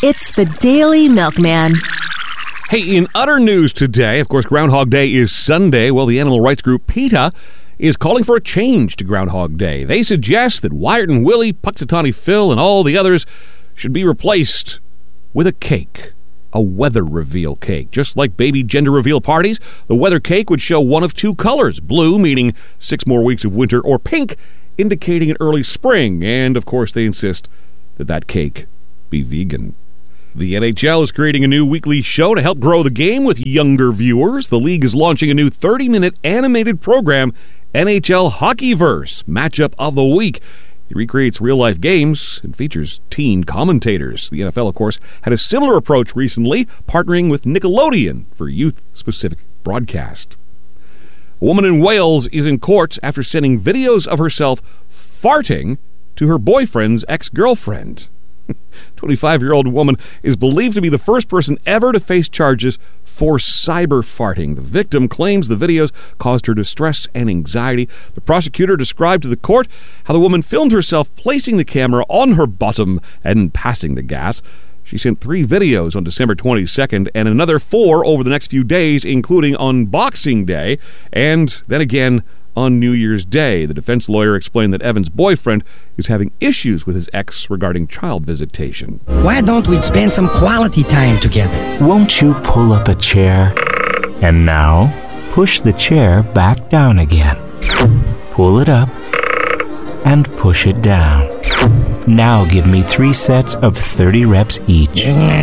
It's the Daily Milkman. Hey, in other news today, of course, Groundhog Day is Sunday. Well, the animal rights group PETA is calling for a change to Groundhog Day. They suggest that Wired and Willie, Puxatawny Phil, and all the others should be replaced with a cake. A weather reveal cake. Just like baby gender reveal parties, the weather cake would show one of two colors. Blue, meaning 6 more weeks of winter, or pink, indicating an early spring. And, of course, they insist that that cake be vegan. The NHL is creating a new weekly show to help grow the game with younger viewers. The league is launching a new 30-minute animated program, NHL Hockeyverse, Matchup of the Week. It recreates real-life games and features teen commentators. The NFL, of course, had a similar approach recently, partnering with Nickelodeon for youth-specific broadcast. A woman in Wales is in court after sending videos of herself farting to her boyfriend's ex-girlfriend. 25-year-old woman is believed to be the first person ever to face charges for cyber farting. The victim claims the videos caused her distress and anxiety. The prosecutor described to the court how the woman filmed herself placing the camera on her bottom and passing the gas. She sent 3 videos on December 22nd and another 4 over the next few days, including on Boxing Day and then again on New Year's Day. The defense lawyer explained that Evan's boyfriend is having issues with his ex regarding child visitation. Why don't we spend some quality time together? Won't you pull up a chair? And now, push the chair back down again. Pull it up and push it down. Now give me 3 sets of 30 reps each.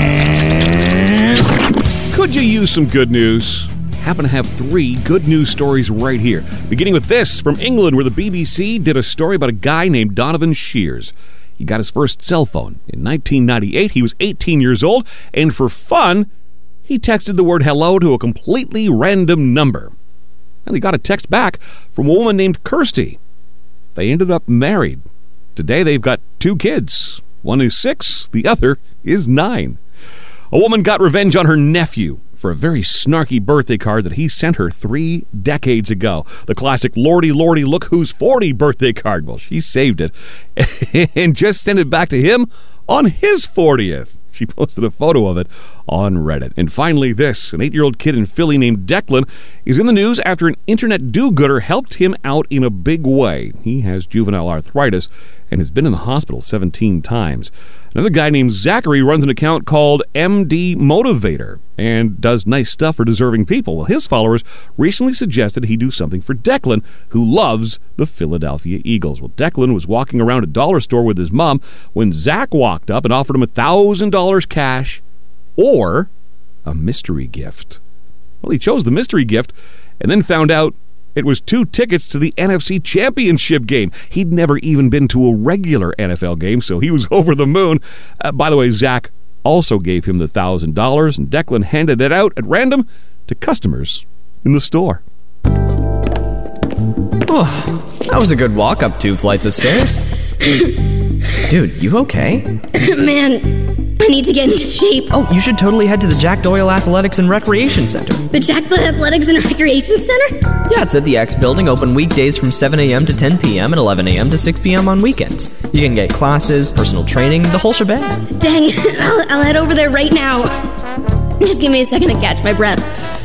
Could you use some good news? Happen to have 3 good news stories right here. Beginning with this from England, where the BBC did a story about a guy named Donovan Shears. He got his first cell phone in 1998. He was 18 years old, and for fun, he texted the word hello to a completely random number. And he got a text back from a woman named Kirsty. They ended up married. Today they've got 2 kids. One is 6, the other is 9. A woman got revenge on her nephew for a very snarky birthday card that he sent her 3 decades ago. The classic Lordy, Lordy, look who's 40 birthday card. Well, she saved it and just sent it back to him on his 40th. She posted a photo of it on Reddit. And finally this, an 8-year-old kid in Philly named Declan is in the news after an internet do-gooder helped him out in a big way. He has juvenile arthritis and has been in the hospital 17 times. Another guy named Zachary runs an account called MD Motivator and does nice stuff for deserving people. Well, his followers recently suggested he do something for Declan, who loves the Philadelphia Eagles. Well, Declan was walking around a dollar store with his mom when Zach walked up and offered him $1,000 cash or a mystery gift. Well, he chose the mystery gift and then found out it was 2 tickets to the NFC Championship game. He'd never even been to a regular NFL game, so he was over the moon. By the way, Zach also gave him the $1,000, and Declan handed it out at random to customers in the store. Oh, that was a good walk up 2 flights of stairs. Dude, you okay? Man, I need to get into shape. Oh, you should totally head to the Jack Doyle Athletics and Recreation Center. The Jack Doyle Athletics and Recreation Center? Yeah, it's at the X Building, open weekdays from 7 a.m. to 10 p.m. and 11 a.m. to 6 p.m. on weekends. You can get classes, personal training, the whole shebang. Dang, I'll head over there right now. Just give me a second to catch my breath.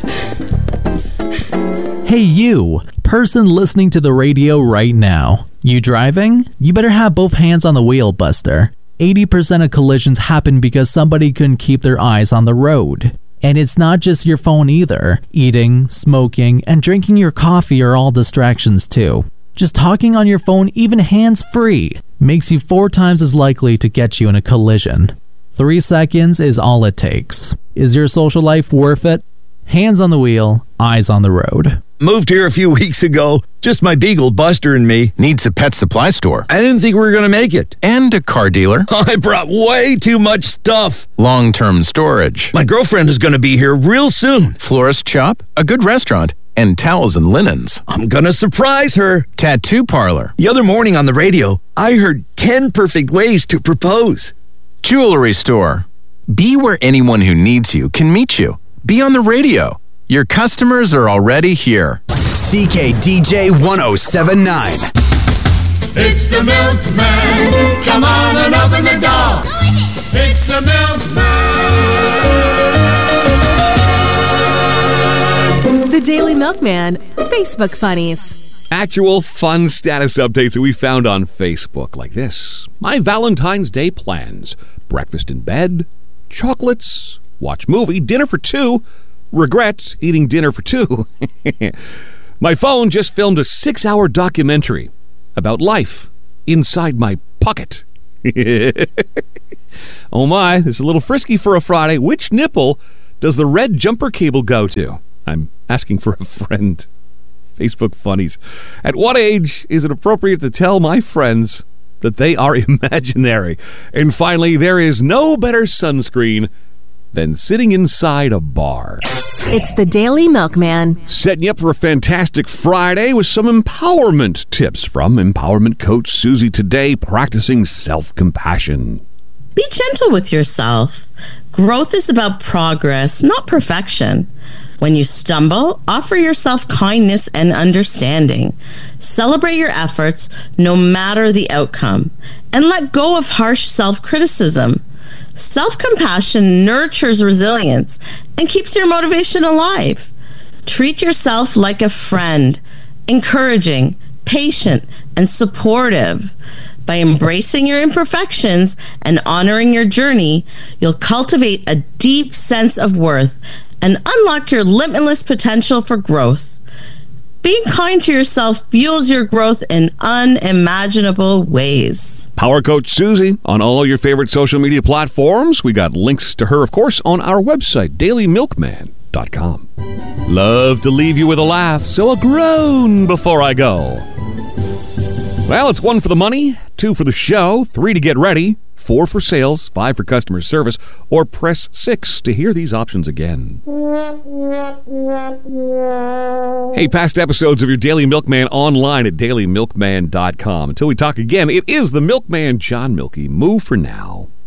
Hey you, person listening to the radio right now. You driving? You better have both hands on the wheel, Buster. 80% of collisions happen because somebody couldn't keep their eyes on the road. And it's not just your phone either. Eating, smoking, and drinking your coffee are all distractions too. Just talking on your phone, even hands-free, makes you 4 times as likely to get you in a collision. 3 seconds is all it takes. Is your social life worth it? Hands on the wheel, eyes on the road. Moved here a few weeks ago. Just my beagle, Buster, and me. Needs a pet supply store. I didn't think we were going to make it. And a car dealer. I brought way too much stuff. Long-term storage. My girlfriend is going to be here real soon. Florist shop, a good restaurant, and towels and linens. I'm going to surprise her. Tattoo parlor. The other morning on the radio, I heard 10 perfect ways to propose. Jewelry store. Be where anyone who needs you can meet you. Be on the radio. Your customers are already here. CKDJ 1079. It's the Milkman. Come on and open the door. It's the Milkman. Milkman Facebook Funnies. Actual fun status updates that we found on Facebook, like this. My Valentine's Day plans: breakfast in bed, chocolates, watch movie, dinner for two, regret eating dinner for two. My phone just filmed a 6-hour documentary about life inside my pocket. Oh my, this is a little frisky for a Friday. Which nipple does the red jumper cable go to? I'm asking for a friend. Facebook Funnies. At what age is it appropriate to tell my friends that they are imaginary? And finally, there is no better sunscreen than sitting inside a bar. It's the Daily Milkman. Setting you up for a fantastic Friday with some empowerment tips from empowerment coach Susie today, practicing self-compassion. Be gentle with yourself. Growth is about progress, not perfection. When you stumble, offer yourself kindness and understanding. Celebrate your efforts, no matter the outcome, and let go of harsh self-criticism. Self-compassion nurtures resilience and keeps your motivation alive. Treat yourself like a friend, encouraging, patient, and supportive. By embracing your imperfections and honoring your journey, you'll cultivate a deep sense of worth and unlock your limitless potential for growth. Being kind to yourself fuels your growth in unimaginable ways. Power Coach Susie on all your favorite social media platforms. We got links to her, of course, on our website, dailymilkman.com. Love to leave you with a laugh, so a groan before I go. Well, it's 1 for the money, 2 for the show, 3 to get ready, 4 for sales, 5 for customer service, or press 6 to hear these options again. Hey, past episodes of your Daily Milkman online at dailymilkman.com. Until we talk again, it is the Milkman John Milky. Moo for now.